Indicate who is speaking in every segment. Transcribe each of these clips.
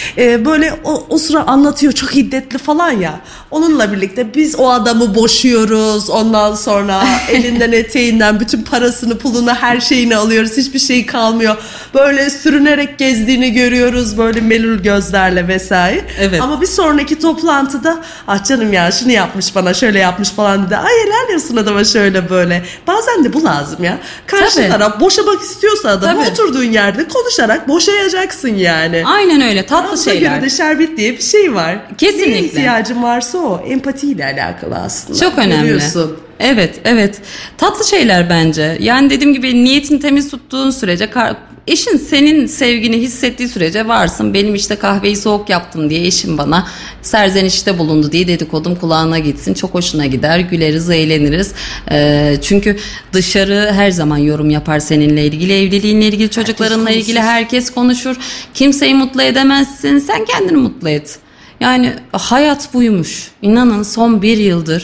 Speaker 1: Böyle o sıra anlatıyor, çok hiddetli falan ya. Onunla birlikte biz o adamı boşuyoruz. Ondan sonra elinden eteğinden bütün parasını, pulunu, her şeyini alıyoruz. Hiçbir şey kalmıyor. Böyle sürünerek gezdiğini görüyoruz. Böyle melul gözlerle vesaire.
Speaker 2: Evet.
Speaker 1: Ama bir sonraki toplantıda ah canım ya şunu yapmış bana, şöyle yapmış falan dedi. Ay helal olsun adama, şöyle böyle. Bazen de bu lazım ya. Karşı
Speaker 2: Tabii.
Speaker 1: taraf boşamak istiyorsa adamı,
Speaker 2: Tabii.
Speaker 1: oturduğun yerde konuşarak boşayacaksın yani.
Speaker 2: Aynen öyle, tatlı
Speaker 1: Ona
Speaker 2: şeyler.
Speaker 1: göre de şerbet diye bir şey var.
Speaker 2: Kesinlikle.
Speaker 1: Neye ihtiyacın varsa o. Empatiyle alakalı aslında.
Speaker 2: Çok önemli.
Speaker 1: Görüyorsun.
Speaker 2: Evet. Tatlı şeyler bence. Yani dediğim gibi niyetini temiz tuttuğun sürece, eşin senin sevgini hissettiği sürece varsın. Benim işte kahveyi soğuk yaptım diye eşim bana serzenişte bulundu diye dedikodum kulağına gitsin. Çok hoşuna gider, güleriz, eğleniriz. Çünkü dışarı her zaman yorum yapar seninle ilgili, evliliğinle ilgili, çocuklarınla ilgili herkes konuşur. Kimseyi mutlu edemezsin, sen kendini mutlu et. Yani hayat buymuş. İnanın son bir yıldır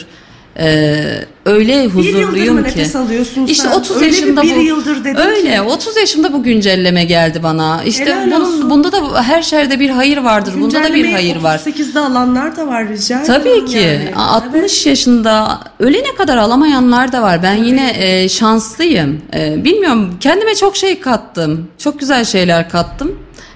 Speaker 2: öyle huzurluyum
Speaker 1: bir yıldır mı
Speaker 2: ki.
Speaker 1: nefes alıyorsun
Speaker 2: işte
Speaker 1: sen?
Speaker 2: 30
Speaker 1: öyle
Speaker 2: yaşında
Speaker 1: bir
Speaker 2: bu.
Speaker 1: yıldır dedin
Speaker 2: Öyle
Speaker 1: ki.
Speaker 2: 30 yaşımda bu güncelleme geldi bana. İşte
Speaker 1: Helal olsun.
Speaker 2: bunda da her şerde bir hayır vardır. Bunda da bir hayır var.
Speaker 1: 38'de alanlar da var rica
Speaker 2: Tabii
Speaker 1: ediyorum
Speaker 2: ki.
Speaker 1: yani.
Speaker 2: 60 yaşında ölene kadar alamayanlar da var. Ben yine şanslıyım. Bilmiyorum, kendime çok şey kattım. Çok güzel şeyler kattım.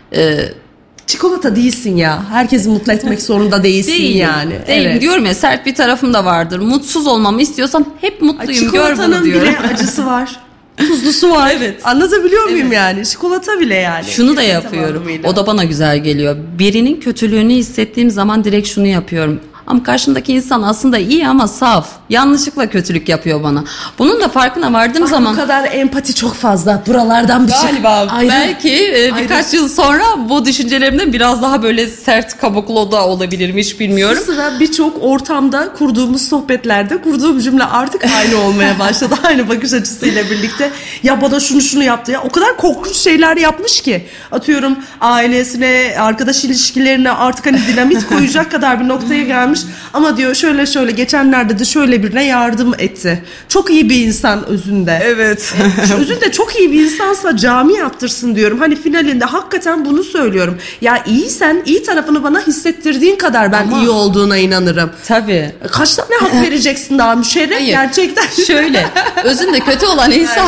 Speaker 1: Çikolata değilsin ya. Herkesi mutlu etmek zorunda değilsin yani.
Speaker 2: Değilim.
Speaker 1: Evet.
Speaker 2: Diyorum ya, sert bir tarafım da vardır. Mutsuz olmamı istiyorsan hep mutluyum. Gör bunu
Speaker 1: Çikolatanın
Speaker 2: diyorum.
Speaker 1: bile acısı var. Tuzlusu var.
Speaker 2: Evet.
Speaker 1: Anlatabiliyor muyum yani? Çikolata bile yani.
Speaker 2: Şunu da
Speaker 1: Kesin
Speaker 2: yapıyorum.
Speaker 1: tamamıyla.
Speaker 2: O da bana güzel geliyor. Birinin kötülüğünü hissettiğim zaman direkt şunu yapıyorum. Ama karşımdaki insan aslında iyi ama saf. Yanlışlıkla kötülük yapıyor bana. Bunun da farkına vardığım zaman...
Speaker 1: Bu kadar empati çok fazla. Buralardan bir şey.
Speaker 2: Galiba
Speaker 1: Ayrı.
Speaker 2: belki birkaç yıl sonra bu düşüncelerimden biraz daha böyle sert kabuklu da olabilirim, hiç bilmiyorum.
Speaker 1: Şu sıra birçok ortamda kurduğumuz sohbetlerde kurduğum cümle artık aynı olmaya başladı. Aynı bakış açısıyla birlikte. Ya bana şunu yaptı ya. O kadar korkunç şeyler yapmış ki. Atıyorum ailesine, arkadaş ilişkilerine artık hani dinamit koyacak kadar bir noktaya gelmiş. Ama diyor şöyle geçenlerde de şöyle birine yardım etti. Çok iyi bir insan özünde.
Speaker 2: Evet.
Speaker 1: Özünde çok iyi bir insansa cami yaptırsın diyorum. Hani finalinde hakikaten bunu söylüyorum. Ya iyisen iyi tarafını bana hissettirdiğin kadar ben iyi olduğuna inanırım.
Speaker 2: Tabii.
Speaker 1: Kaç tane hak vereceksin daha müşerref?
Speaker 2: Hayır.
Speaker 1: Gerçekten.
Speaker 2: Şöyle, özünde kötü olan insan...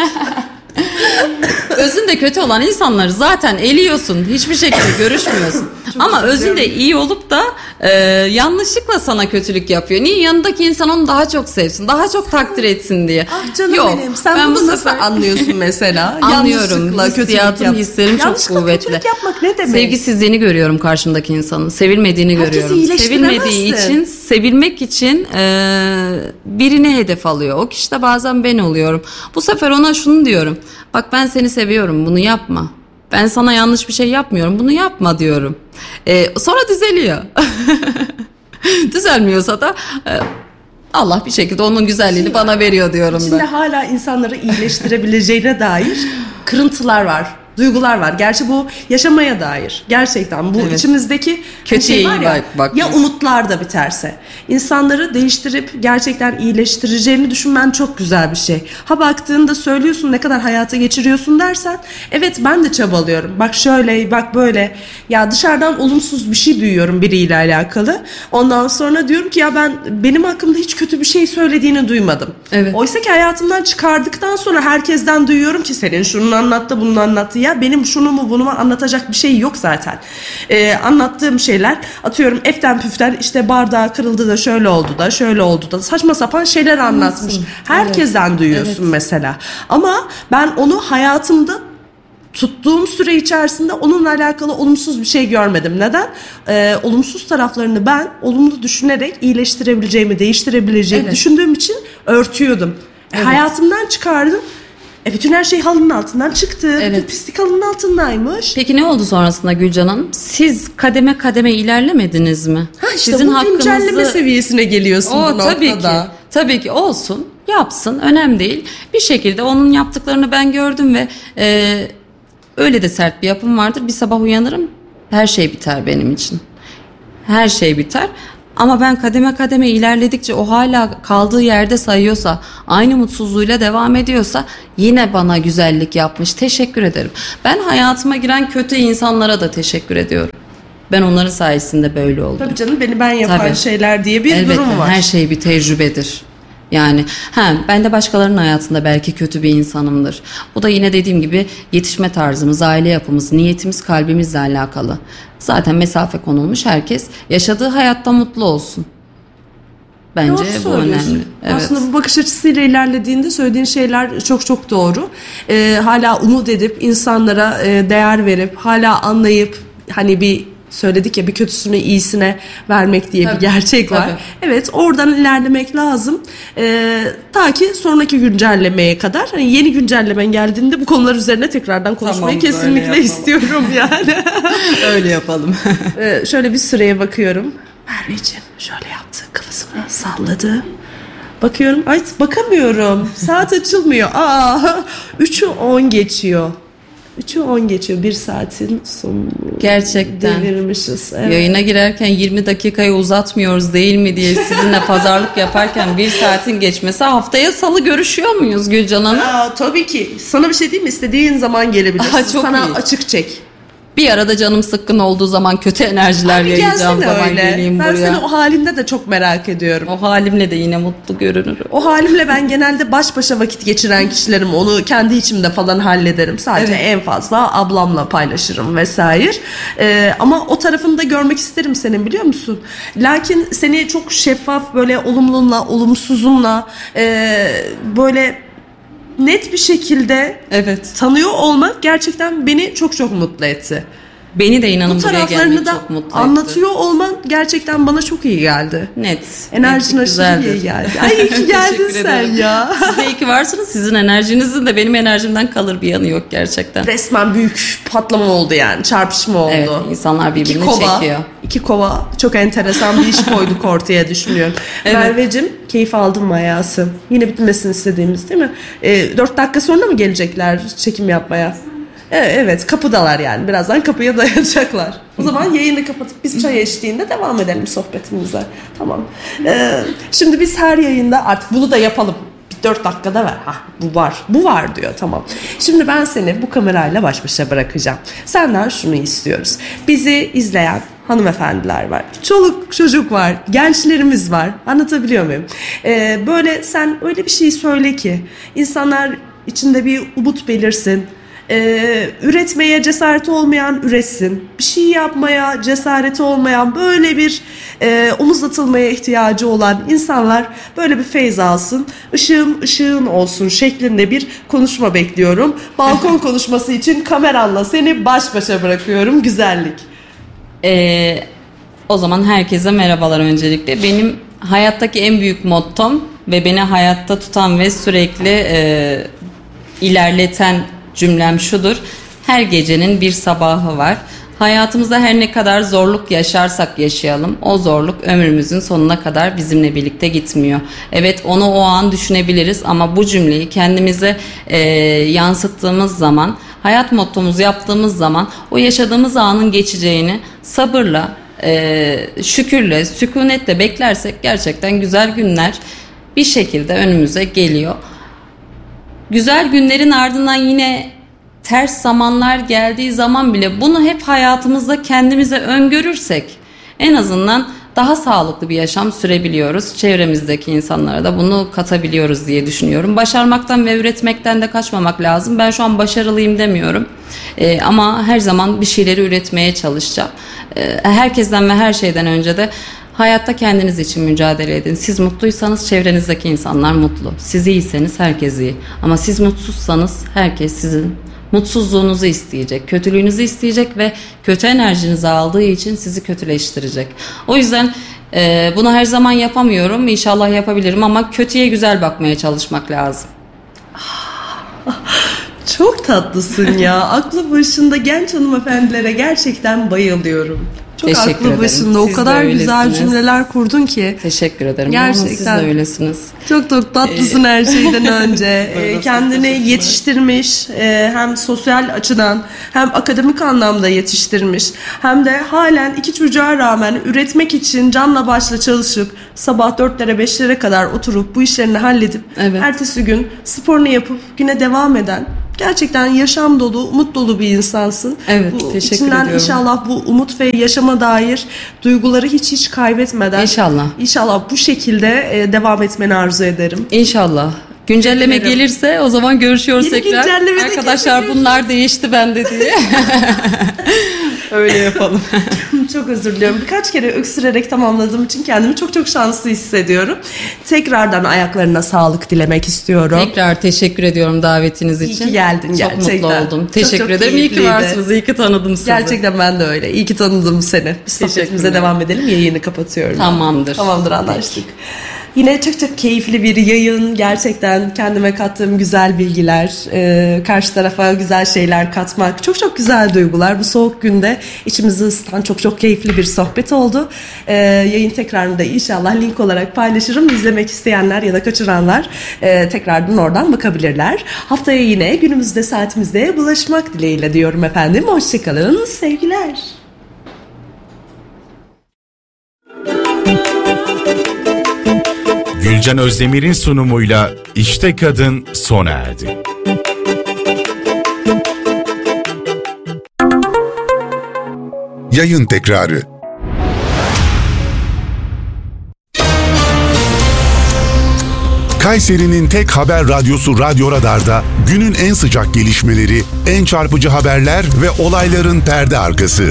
Speaker 2: Özünde kötü olan insanları zaten eliyorsun. Hiçbir şekilde görüşmüyorsun. Ama özünde iyi olup da yanlışlıkla sana kötülük yapıyor. Niye? Yanındaki insan onu daha çok sevsin, daha çok takdir etsin diye.
Speaker 1: Ah canım
Speaker 2: Yok,
Speaker 1: benim. Sen
Speaker 2: ben
Speaker 1: bunu
Speaker 2: bu
Speaker 1: nasıl
Speaker 2: sefer
Speaker 1: anlıyorsun mesela?
Speaker 2: anlıyorum.
Speaker 1: Yanlışlıkla kötülük
Speaker 2: Hissiyatım, hislerim çok
Speaker 1: Yanlışlıkla
Speaker 2: kuvvetli.
Speaker 1: kötülük yapmak ne demek?
Speaker 2: Sevgisizliğini görüyorum karşımdaki insanın. Sevilmediğini
Speaker 1: Herkesi
Speaker 2: görüyorum.
Speaker 1: iyileştiremezsin.
Speaker 2: Sevilmediği için, sevilmek için birine hedef alıyor. O kişi de bazen ben oluyorum. Bu sefer ona şunu diyorum. Bak ben seni seviyorum, bunu yapma. Ben sana yanlış bir şey yapmıyorum, bunu yapma diyorum. Sonra düzeliyor. Düzelmiyorsa da Allah bir şekilde onun güzelliğini bana veriyor diyorum
Speaker 1: İçinde
Speaker 2: ben.
Speaker 1: hala insanları iyileştirebileceğine dair kırıntılar var. Duygular var. Gerçi bu yaşamaya dair. Gerçekten bu
Speaker 2: Evet.
Speaker 1: içimizdeki
Speaker 2: Kötüye
Speaker 1: şey var
Speaker 2: iyi
Speaker 1: ya,
Speaker 2: bak.
Speaker 1: ya umutlar da biterse. İnsanları değiştirip gerçekten iyileştireceğini düşünmen çok güzel bir şey. Ha baktığında söylüyorsun ne kadar hayata geçiriyorsun dersen evet ben de çabalıyorum. Bak şöyle bak böyle. Ya dışarıdan olumsuz bir şey duyuyorum biriyle alakalı. Ondan sonra diyorum ki ya benim hakkımda hiç kötü bir şey söylediğini duymadım.
Speaker 2: Evet.
Speaker 1: Oysa ki hayatımdan çıkardıktan sonra herkesten duyuyorum ki senin şunu anlattı bunu anlattı. Ya benim şunu mu bunu mu anlatacak bir şey yok zaten. Anlattığım şeyler atıyorum eften püften işte bardağı kırıldı da şöyle oldu da saçma sapan şeyler anlatmış. Herkesten duyuyorsun mesela. Ama ben onu hayatımda tuttuğum süre içerisinde onunla alakalı olumsuz bir şey görmedim. Neden? Olumsuz taraflarını ben olumlu düşünerek iyileştirebileceğimi, değiştirebileceğimi düşündüğüm için örtüyordum. Hayatımdan çıkardım. Bütün her şey halının altından çıktı. Bütün pislik halının altındaymış.
Speaker 2: Peki ne oldu sonrasında Gülcan Hanım? Siz kademe kademe ilerlemediniz mi?
Speaker 1: İşte sizin bu güncelleme seviyesine geliyorsun bu noktada.
Speaker 2: Tabii ki. Tabii ki olsun. Yapsın. Önemli değil. Bir şekilde onun yaptıklarını ben gördüm ve öyle de sert bir yapım vardır. Bir sabah uyanırım. Her şey biter benim için. Her şey biter. Ama ben kademe kademe ilerledikçe o hala kaldığı yerde sayıyorsa, aynı mutsuzluğuyla devam ediyorsa yine bana güzellik yapmış. Teşekkür ederim. Ben hayatıma giren kötü insanlara da teşekkür ediyorum. Ben onların sayesinde böyle oldum.
Speaker 1: Tabii canım, beni ben yapan
Speaker 2: Tabii.
Speaker 1: şeyler diye bir
Speaker 2: Elbette,
Speaker 1: durum var.
Speaker 2: her şey bir tecrübedir. Yani ben de başkalarının hayatında belki kötü bir insanımdır. Bu da yine dediğim gibi yetişme tarzımız, aile yapımız, niyetimiz kalbimizle alakalı. Zaten mesafe konulmuş, herkes yaşadığı hayatta mutlu olsun. Bence
Speaker 1: Doğru
Speaker 2: bu
Speaker 1: söylüyorsun.
Speaker 2: önemli. Evet.
Speaker 1: Aslında bu bakış açısıyla ilerlediğinde söylediğin şeyler çok çok doğru. Hala umut edip insanlara değer verip hala anlayıp hani bir söyledik ya, bir kötüsünü iyisine vermek diye
Speaker 2: Tabii,
Speaker 1: bir gerçek var.
Speaker 2: tabii.
Speaker 1: Evet, oradan ilerlemek lazım. Ta ki sonraki güncellemeye kadar. Hani yeni güncellemen geldiğinde bu konular üzerine tekrardan konuşmayı
Speaker 2: Tamam, böyle
Speaker 1: kesinlikle
Speaker 2: yapalım.
Speaker 1: istiyorum yani.
Speaker 2: Öyle yapalım.
Speaker 1: Şöyle bir süreye bakıyorum. Merveciğim şöyle yaptı, kafasını salladı. Bakıyorum, ay bakamıyorum. Saat açılmıyor. 3'ü 10 geçiyor. 3'ü 10 geçiyor. Bir saatin sonunu
Speaker 2: Gerçekten.
Speaker 1: devirmişiz. Evet.
Speaker 2: Yayına girerken 20 dakikayı uzatmıyoruz değil mi diye sizinle pazarlık yaparken 1 saatin geçmesi, haftaya salı görüşüyor muyuz Gülcan Hanım?
Speaker 1: Tabii ki. Sana bir şey diyeyim mi? İstediğin zaman gelebilirsin.
Speaker 2: Aha, çok
Speaker 1: Sana
Speaker 2: iyi.
Speaker 1: açık çek.
Speaker 2: Bir arada canım sıkkın olduğu zaman, kötü enerjiler
Speaker 1: Bir
Speaker 2: yayacağım
Speaker 1: gelsene
Speaker 2: zaman
Speaker 1: öyle.
Speaker 2: geleyim
Speaker 1: Ben
Speaker 2: buraya.
Speaker 1: seni o halinde de çok merak ediyorum.
Speaker 2: O halimle de yine mutlu görünürüm.
Speaker 1: O halimle ben genelde baş başa vakit geçiren kişilerim. Onu kendi içimde falan hallederim. Sadece
Speaker 2: Evet.
Speaker 1: en fazla ablamla paylaşırım vesaire. Ama o tarafını da görmek isterim senin, biliyor musun? Lakin seni çok şeffaf, böyle olumlunla, olumsuzunla böyle net bir şekilde
Speaker 2: Evet.
Speaker 1: tanıyor olmak gerçekten beni çok çok mutlu etti.
Speaker 2: Beni de inanın
Speaker 1: Bu
Speaker 2: buraya
Speaker 1: taraflarını
Speaker 2: gelmek
Speaker 1: da
Speaker 2: çok mutlu etti.
Speaker 1: anlatıyor olman gerçekten bana çok iyi geldi.
Speaker 2: Net.
Speaker 1: Enerjin
Speaker 2: Net,
Speaker 1: aşırı
Speaker 2: güzeldir.
Speaker 1: iyi geldi. Ay iyi ki geldin
Speaker 2: Teşekkür
Speaker 1: sen
Speaker 2: ederim.
Speaker 1: ya.
Speaker 2: Siz de iyi ki varsınız. Sizin enerjinizin de benim enerjimden kalır bir yanı yok gerçekten.
Speaker 1: Resmen büyük patlama oldu yani. Çarpışma oldu.
Speaker 2: Evet, insanlar birbirini çekiyor.
Speaker 1: 2 kova çok enteresan bir iş koyduk ortaya, düşünüyorum.
Speaker 2: Evet.
Speaker 1: Merveciğim, keyif aldın mı hayatım? Yine bitmesini istediğimiz değil mi? 4 dakika sonra mı gelecekler çekim yapmaya? Evet, kapıdalar yani. Birazdan kapıya dayanacaklar. O zaman yayını kapatıp biz çay eşliğinde devam edelim sohbetimize. Tamam. Şimdi biz her yayında artık bunu da yapalım. 4 dakikada ver. Bu var. Bu var diyor. Tamam. Şimdi ben seni bu kamerayla baş başa bırakacağım. Senden şunu istiyoruz. Bizi izleyen hanımefendiler var. Çoluk çocuk var. Gençlerimiz var. Anlatabiliyor muyum? Böyle sen öyle bir şey söyle ki insanlar içinde bir umut belirsin. Üretmeye cesareti olmayan üretsin. Bir şey yapmaya cesareti olmayan, böyle bir omuz atılmaya ihtiyacı olan insanlar böyle bir feyz alsın. Işığım ışığın olsun şeklinde bir konuşma bekliyorum. Balkon konuşması için kameranla seni baş başa bırakıyorum, güzellik.
Speaker 2: O zaman herkese merhabalar öncelikle. Benim hayattaki en büyük mottom ve beni hayatta tutan ve sürekli ilerleten cümlem şudur: her gecenin bir sabahı var. Hayatımızda her ne kadar zorluk yaşarsak yaşayalım, o zorluk ömrümüzün sonuna kadar bizimle birlikte gitmiyor. Evet, onu o an düşünebiliriz ama bu cümleyi kendimize yansıttığımız zaman, hayat mottomuzu yaptığımız zaman o yaşadığımız anın geçeceğini sabırla, şükürle, sükunetle beklersek gerçekten güzel günler bir şekilde önümüze geliyor. Güzel günlerin ardından yine ters zamanlar geldiği zaman bile bunu hep hayatımızda kendimize öngörürsek en azından daha sağlıklı bir yaşam sürebiliyoruz. Çevremizdeki insanlara da bunu katabiliyoruz diye düşünüyorum. Başarmaktan ve üretmekten de kaçmamak lazım. Ben şu an başarılıyım demiyorum. Ama her zaman bir şeyleri üretmeye çalışacağım. Herkesten ve her şeyden önce de hayatta kendiniz için mücadele edin. Siz mutluysanız çevrenizdeki insanlar mutlu. Siz iyiyseniz herkes iyi. Ama siz mutsuzsanız herkes sizin mutsuzluğunuzu isteyecek, kötülüğünüzü isteyecek ve kötü enerjinizi aldığı için sizi kötüleştirecek. O yüzden bunu her zaman yapamıyorum. İnşallah yapabilirim ama kötüye güzel bakmaya çalışmak lazım.
Speaker 1: Çok tatlısın ya. Aklı başında genç hanımefendilere gerçekten bayılıyorum. Çok
Speaker 2: Teşekkür
Speaker 1: aklı
Speaker 2: ederim.
Speaker 1: başında o
Speaker 2: Siz de
Speaker 1: kadar güzel
Speaker 2: öylesiniz.
Speaker 1: cümleler kurdun ki.
Speaker 2: Teşekkür ederim.
Speaker 1: Gerçekten.
Speaker 2: Ama siz de öylesiniz.
Speaker 1: Çok çok tatlısın her şeyden önce. Kendini yetiştirmiş, hem sosyal açıdan hem akademik anlamda yetiştirmiş. Hem de halen 2 çocuğa rağmen üretmek için canla başla çalışıp sabah 4'lere 5'lere kadar oturup bu işlerini halledip
Speaker 2: Evet.
Speaker 1: ertesi gün sporunu yapıp güne devam eden, gerçekten yaşam dolu, umut dolu bir insansın.
Speaker 2: Evet, teşekkür
Speaker 1: İçinden
Speaker 2: ediyorum.
Speaker 1: inşallah bu umut ve yaşama yaşama dair duyguları hiç kaybetmeden İnşallah bu şekilde devam etmeni arzu ederim.
Speaker 2: İnşallah. Güncelleme gelirse o zaman görüşüyoruz tekrar. Arkadaşlar bunlar değişti bende diye. Öyle yapalım.
Speaker 1: Çok özür diliyorum. Birkaç kere öksürerek tamamladığım için kendimi çok şanslı hissediyorum. Tekrardan ayaklarına sağlık dilemek istiyorum.
Speaker 2: Tekrar teşekkür ediyorum davetiniz için.
Speaker 1: İyi ki geldin gerçekten.
Speaker 2: Çok mutlu oldum. Teşekkür ederim. İyi ki varsınız. İyi ki tanıdım sizi.
Speaker 1: Gerçekten ben de öyle. İyi ki tanıdım seni. Biz sohbetimize devam edelim. Yayını kapatıyorum.
Speaker 2: Tamamdır.
Speaker 1: Anlaştık. Yine çok keyifli bir yayın. Gerçekten kendime kattığım güzel bilgiler, karşı tarafa güzel şeyler katmak. Çok güzel duygular. Bu soğuk günde içimizi ısıtan çok keyifli bir sohbet oldu. Yayın tekrarını da inşallah link olarak paylaşırım. İzlemek isteyenler ya da kaçıranlar tekrardan oradan bakabilirler. Haftaya yine günümüzde saatimizde bulaşmak dileğiyle diyorum efendim. Hoşçakalın. Sevgiler.
Speaker 3: Gülcan Özdemir'in sunumuyla İşte Kadın sona erdi.
Speaker 4: Yayın tekrarı. Kayseri'nin tek haber radyosu Radyo Radar'da günün en sıcak gelişmeleri, en çarpıcı haberler ve olayların perde arkası.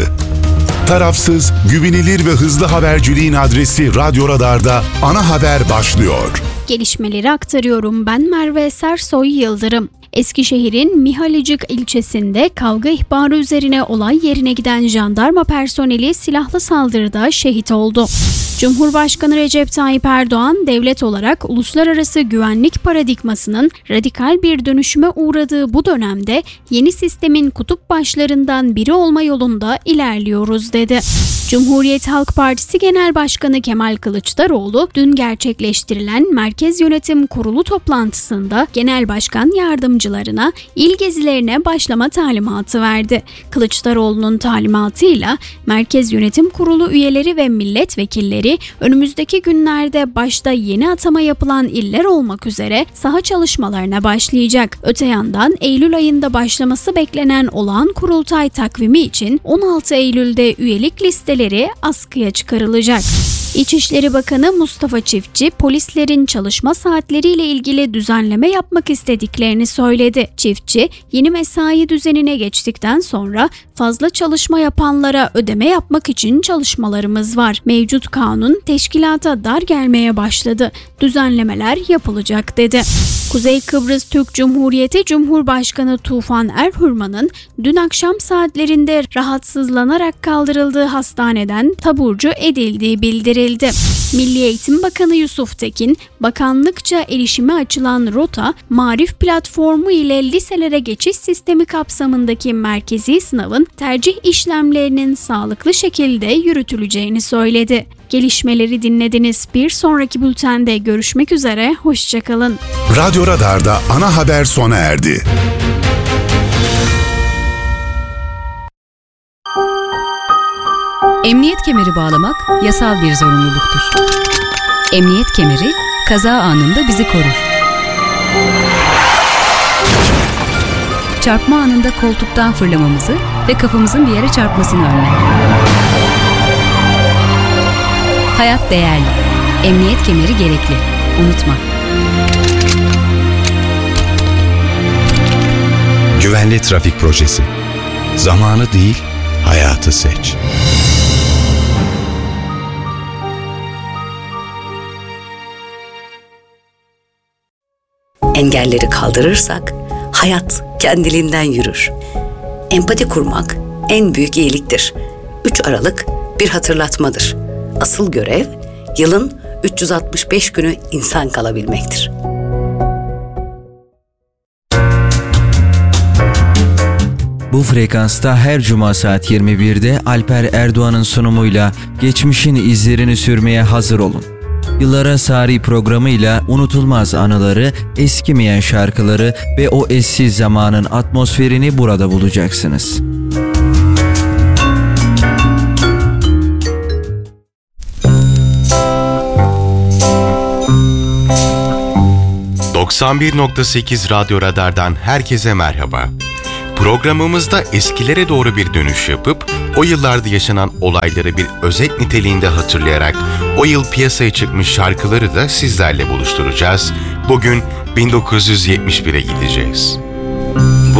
Speaker 4: Tarafsız, güvenilir ve hızlı haberciliğin adresi Radyo Radar'da ana haber başlıyor.
Speaker 5: Gelişmeleri aktarıyorum. Ben Merve Sersoy Yıldırım. Eskişehir'in Mihalicik ilçesinde kavga ihbarı üzerine olay yerine giden jandarma personeli silahlı saldırıda şehit oldu. Cumhurbaşkanı Recep Tayyip Erdoğan, devlet olarak uluslararası güvenlik paradigmasının radikal bir dönüşüme uğradığı bu dönemde yeni sistemin kutup başlarından biri olma yolunda ilerliyoruz dedi. Cumhuriyet Halk Partisi Genel Başkanı Kemal Kılıçdaroğlu, dün gerçekleştirilen Merkez Yönetim Kurulu toplantısında Genel Başkan yardımcılarına il gezilerine başlama talimatı verdi. Kılıçdaroğlu'nun talimatıyla Merkez Yönetim Kurulu üyeleri ve milletvekilleri önümüzdeki günlerde başta yeni atama yapılan iller olmak üzere saha çalışmalarına başlayacak. Öte yandan Eylül ayında başlaması beklenen olağan kurultay takvimi için 16 Eylül'de üyelik listeleri askıya çıkarılacak. İçişleri Bakanı Mustafa Çiftçi, polislerin çalışma saatleriyle ilgili düzenleme yapmak istediklerini söyledi. Çiftçi, yeni mesai düzenine geçtikten sonra fazla çalışma yapanlara ödeme yapmak için çalışmalarımız var. Mevcut kanun teşkilata dar gelmeye başladı. Düzenlemeler yapılacak dedi. Kuzey Kıbrıs Türk Cumhuriyeti Cumhurbaşkanı Tufan Erhürman'ın dün akşam saatlerinde rahatsızlanarak kaldırıldığı hastaneden taburcu edildiği bildirildi. Milli Eğitim Bakanı Yusuf Tekin, bakanlıkça erişime açılan Rota, Marif platformu ile liselere geçiş sistemi kapsamındaki merkezi sınavın tercih işlemlerinin sağlıklı şekilde yürütüleceğini söyledi. Gelişmeleri dinlediniz. Bir sonraki bültende görüşmek üzere. Hoşçakalın.
Speaker 4: Radyo Radar'da ana haber sona erdi.
Speaker 6: Emniyet kemeri bağlamak yasal bir zorunluluktur. Emniyet kemeri kaza anında bizi korur. Çarpma anında koltuktan fırlamamızı ve kafamızın bir yere çarpmasını önler. Hayat değerli. Emniyet kemeri gerekli. Unutma.
Speaker 7: Güvenli trafik projesi. Zamanı değil, hayatı seç.
Speaker 8: Engelleri kaldırırsak hayat kendiliğinden yürür. Empati kurmak en büyük iyiliktir. 3 Aralık bir hatırlatmadır. Asıl görev yılın 365 günü insan kalabilmektir.
Speaker 9: Bu frekansta her cuma saat 21'de Alper Erdoğan'ın sunumuyla geçmişin izlerini sürmeye hazır olun. Yıllara Sari programıyla unutulmaz anıları, eskimeyen şarkıları ve o eşsiz zamanın atmosferini burada bulacaksınız.
Speaker 3: ...91.8 Radyo Radar'dan herkese merhaba. Programımızda eskilere doğru bir dönüş yapıp o yıllarda yaşanan olayları bir özet niteliğinde hatırlayarak o yıl piyasaya çıkmış şarkıları da sizlerle buluşturacağız. Bugün 1971'e gideceğiz.